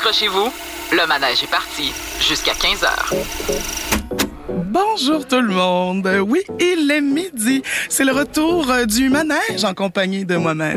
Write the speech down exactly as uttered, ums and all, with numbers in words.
accrochez-vous, le manège est parti jusqu'à quinze heures. Bonjour tout le monde. Oui, il est midi. C'est le retour du manège en compagnie de moi-même.